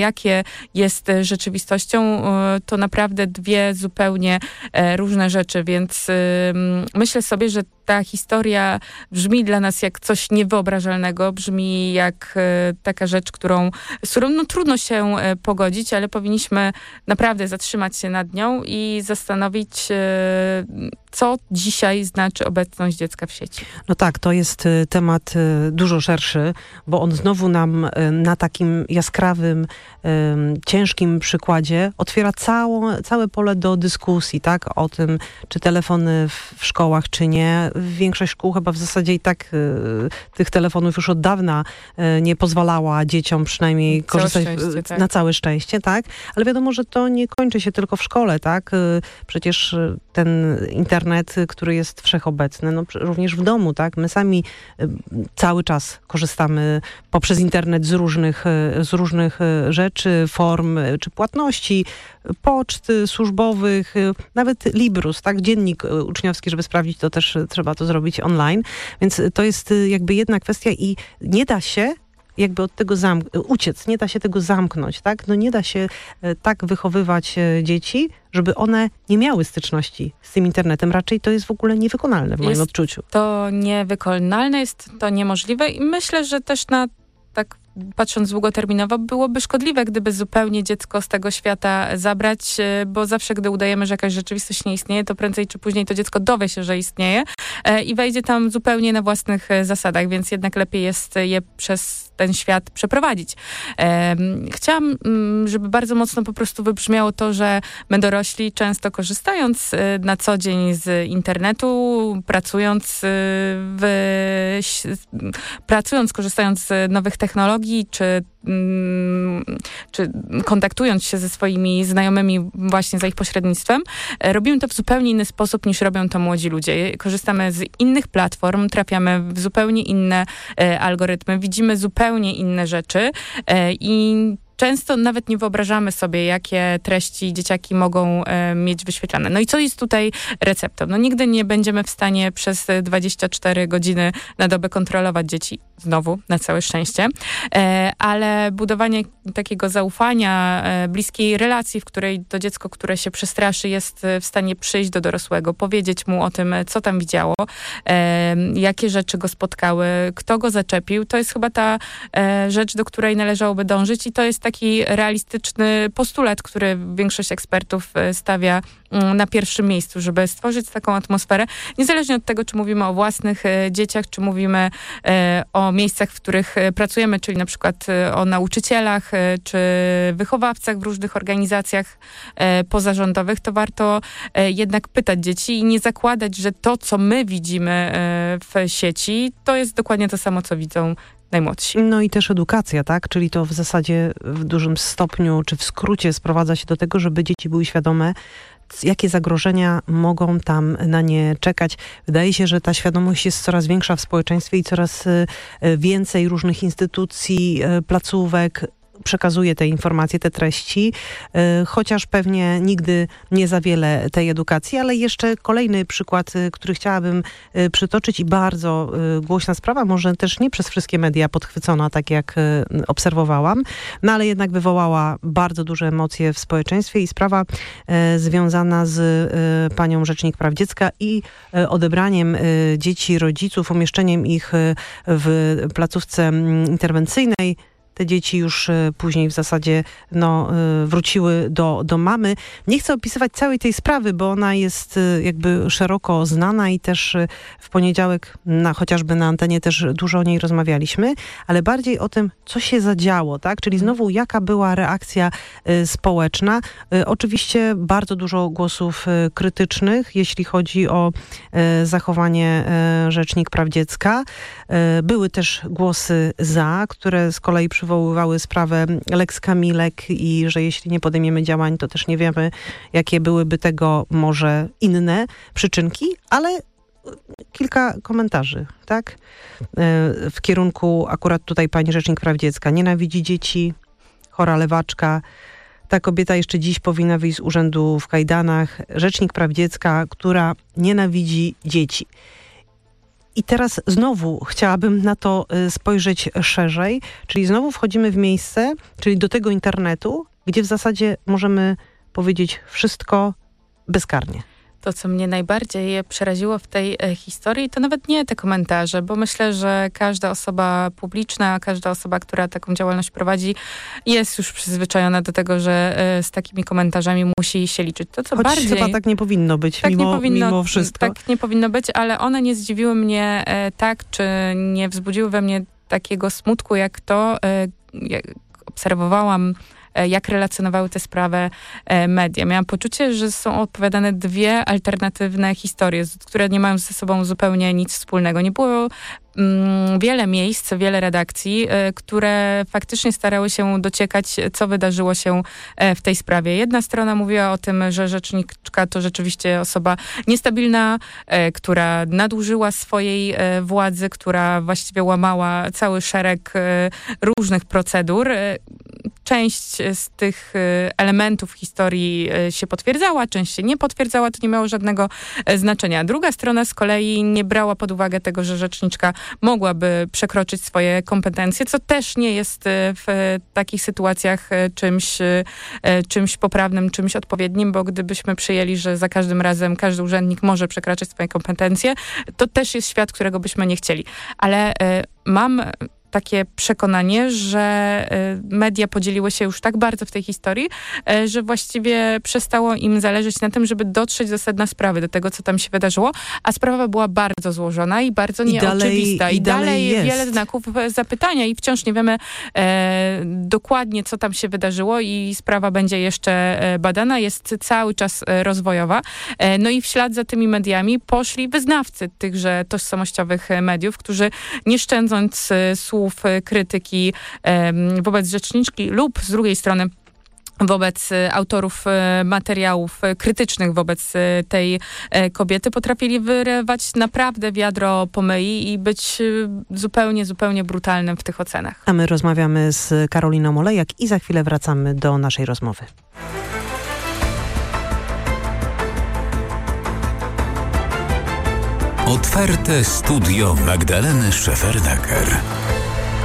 jakie jest rzeczywistością, to naprawdę dwie zupełnie różne rzeczy, więc myślę sobie, że ta historia brzmi dla nas jak coś niewyobrażalnego, brzmi jak taka rzecz, z którą trudno się pogodzić, ale powinniśmy naprawdę zatrzymać się nad nią i zastanowić, co dzisiaj znaczy obecność dziecka w sieci. No tak, to jest temat dużo szerszy, bo on znowu nam na takim jaskrawym, ciężkim przykładzie otwiera całe pole do dyskusji, tak? O tym, czy telefony w szkołach, czy nie. Większość szkół chyba w zasadzie i tak tych telefonów już od dawna nie pozwalała dzieciom przynajmniej korzystać tak. na całe szczęście, tak? Ale wiadomo, że to nie kończy się tylko w szkole, tak? Przecież ten internet, który jest wszechobecny, no również w domu, tak? My sami cały czas korzystamy poprzez internet z różnych rzeczy, form czy płatności, poczt służbowych, nawet Librus, tak? Dziennik uczniowski, żeby sprawdzić, to też trzeba to zrobić online. Więc to jest jakby jedna kwestia i nie da się jakby od tego uciec, nie da się tego zamknąć, tak? No nie da się tak wychowywać dzieci, żeby one nie miały styczności z tym internetem. Raczej to jest w ogóle niewykonalne w moim odczuciu. To niewykonalne, jest to niemożliwe i myślę, że też tak patrząc długoterminowo, byłoby szkodliwe, gdyby zupełnie dziecko z tego świata zabrać, bo zawsze, gdy udajemy, że jakaś rzeczywistość nie istnieje, to prędzej czy później to dziecko dowie się, że istnieje i wejdzie tam zupełnie na własnych zasadach, więc jednak lepiej jest je przez ten świat przeprowadzić. Chciałam, żeby bardzo mocno po prostu wybrzmiało to, że my dorośli często korzystając na co dzień z internetu, korzystając z nowych technologii, czy kontaktując się ze swoimi znajomymi właśnie za ich pośrednictwem, robimy to w zupełnie inny sposób niż robią to młodzi ludzie. Korzystamy z innych platform, trafiamy w zupełnie inne algorytmy, widzimy zupełnie inne rzeczy i często nawet nie wyobrażamy sobie, jakie treści dzieciaki mogą mieć wyświetlane. No i co jest tutaj receptą? No nigdy nie będziemy w stanie przez 24 godziny na dobę kontrolować dzieci. Znowu, na całe szczęście. Ale budowanie takiego zaufania, bliskiej relacji, w której to dziecko, które się przestraszy, jest w stanie przyjść do dorosłego, powiedzieć mu o tym, co tam widziało, jakie rzeczy go spotkały, kto go zaczepił. To jest chyba ta rzecz, do której należałoby dążyć i to jest taki realistyczny postulat, który większość ekspertów stawia na pierwszym miejscu, żeby stworzyć taką atmosferę, niezależnie od tego, czy mówimy o własnych dzieciach, czy mówimy o miejscach, w których pracujemy, czyli na przykład o nauczycielach, czy wychowawcach w różnych organizacjach pozarządowych, to warto jednak pytać dzieci i nie zakładać, że to, co my widzimy w sieci, to jest dokładnie to samo, co widzą najmłodsi. No i też edukacja, tak? Czyli to w zasadzie w dużym stopniu, czy w skrócie sprowadza się do tego, żeby dzieci były świadome, jakie zagrożenia mogą tam na nie czekać. Wydaje się, że ta świadomość jest coraz większa w społeczeństwie i coraz więcej różnych instytucji, placówek przekazuje te informacje, te treści, chociaż pewnie nigdy nie za wiele tej edukacji, ale jeszcze kolejny przykład, który chciałabym przytoczyć i bardzo głośna sprawa, może też nie przez wszystkie media podchwycona, tak jak obserwowałam, no ale jednak wywołała bardzo duże emocje w społeczeństwie i sprawa związana z panią Rzecznik Praw Dziecka i odebraniem dzieci rodziców, umieszczeniem ich w placówce interwencyjnej. Te dzieci już później w zasadzie wróciły do mamy. Nie chcę opisywać całej tej sprawy, bo ona jest jakby szeroko znana i też w poniedziałek chociażby na antenie też dużo o niej rozmawialiśmy, ale bardziej o tym, co się zadziało, tak? Czyli znowu jaka była reakcja społeczna. Oczywiście bardzo dużo głosów krytycznych, jeśli chodzi o zachowanie Rzecznik Praw Dziecka. Były też głosy za, które z kolei przywoływały sprawę Lex Kamilek i że jeśli nie podejmiemy działań, to też nie wiemy, jakie byłyby tego może inne przyczynki, ale kilka komentarzy, tak? W kierunku akurat tutaj pani Rzecznik Praw Dziecka nienawidzi dzieci, chora lewaczka. Ta kobieta jeszcze dziś powinna wyjść z urzędu w kajdanach. Rzecznik Praw Dziecka, która nienawidzi dzieci. I teraz znowu chciałabym na to spojrzeć szerzej, czyli znowu wchodzimy w miejsce, czyli do tego internetu, gdzie w zasadzie możemy powiedzieć wszystko bezkarnie. To, co mnie najbardziej przeraziło w tej historii, to nawet nie te komentarze, bo myślę, że każda osoba publiczna, każda osoba, która taką działalność prowadzi, jest już przyzwyczajona do tego, że z takimi komentarzami musi się liczyć. To, co choć bardziej... chyba tak nie powinno być, tak mimo wszystko. Tak nie powinno być, ale one nie zdziwiły mnie tak, czy nie wzbudziły we mnie takiego smutku, jak to, jak obserwowałam, jak relacjonowały tę sprawę media. Miałam poczucie, że są opowiadane dwie alternatywne historie, które nie mają ze sobą zupełnie nic wspólnego. Nie było wiele miejsc, wiele redakcji, które faktycznie starały się dociekać, co wydarzyło się w tej sprawie. Jedna strona mówiła o tym, że rzeczniczka to rzeczywiście osoba niestabilna, która nadużyła swojej władzy, która właściwie łamała cały szereg różnych procedur. Część z tych elementów historii się potwierdzała, część się nie potwierdzała, to nie miało żadnego znaczenia. Druga strona z kolei nie brała pod uwagę tego, że rzeczniczka mogłaby przekroczyć swoje kompetencje, co też nie jest w takich sytuacjach czymś poprawnym, czymś odpowiednim, bo gdybyśmy przyjęli, że za każdym razem każdy urzędnik może przekraczać swoje kompetencje, to też jest świat, którego byśmy nie chcieli. Ale mam takie przekonanie, że media podzieliły się już tak bardzo w tej historii, że właściwie przestało im zależeć na tym, żeby dotrzeć do sedna sprawy, do tego, co tam się wydarzyło, a sprawa była bardzo złożona i bardzo nieoczywista. I dalej wiele znaków zapytania i wciąż nie wiemy dokładnie, co tam się wydarzyło i sprawa będzie jeszcze badana, jest cały czas rozwojowa. No i w ślad za tymi mediami poszli wyznawcy tychże tożsamościowych mediów, którzy nie szczędząc słów krytyki wobec rzeczniczki lub z drugiej strony wobec autorów materiałów krytycznych wobec tej kobiety potrafili wyrywać naprawdę wiadro pomyji i być zupełnie brutalnym w tych ocenach. A my rozmawiamy z Karoliną Olejak i za chwilę wracamy do naszej rozmowy. Otwarte studio Magdaleny Szefernaker.